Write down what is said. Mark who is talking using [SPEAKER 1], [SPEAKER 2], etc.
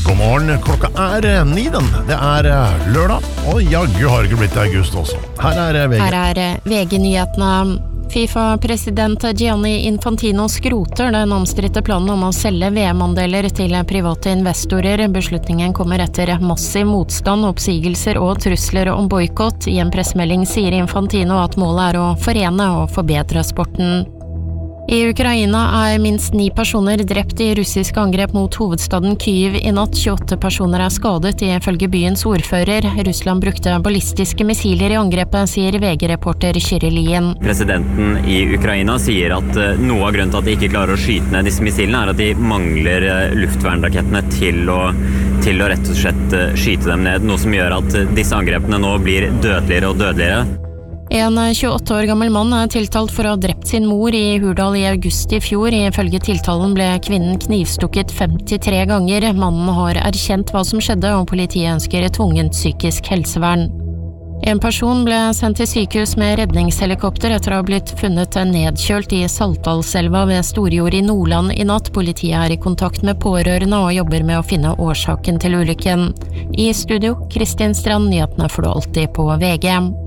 [SPEAKER 1] God morgen, klokka 9 den. Det lørdag, og jaggu har det ikke blitt august også. Her VG.
[SPEAKER 2] Her VG-nyhetene. FIFA-president Gianni Infantino skroter den omstridte planen om å selge VM-andeler til private investorer. Beslutningen kommer etter massiv motstand, oppsigelser og trusler om boykott. I en pressemelding sier Infantino at målet å forene og forbedre sporten. I Ukraina minst 9 personer drept i russisk angrep mot hovedstaden Kyiv i natt. 28 personer skadet ifølge byens ordfører. Russland brukte ballistiske missiler i angrepet, sier VG-reporter Kirill Lien.
[SPEAKER 3] Presidenten i Ukraina sier at noe av grunnen til at de ikke klarer å skyte ned disse missilene at de mangler luftvernrakettene til å rett og slett skyte dem ned, noe som gjør at disse angrepene nå blir dødeligere og dødeligere.
[SPEAKER 2] En 28 år gammel mann tiltalt for å ha drept sin mor i Hurdal i august i fjor. Ifølge tiltalen ble kvinnen knivstukket 53 ganger. Mannen har erkjent hva som skjedde, og politiet ønsker tvungent psykisk helsevern. En person ble sendt til sykehus med redningshelikopter etter å ha blitt funnet nedkjølt i Saltdalselva ved Storjord i Nordland i natt. Politiet i kontakt med pårørende og jobber med å finne årsaken til ulykken. I studio, Kristin Strand, nyhetene får du alltid på VG.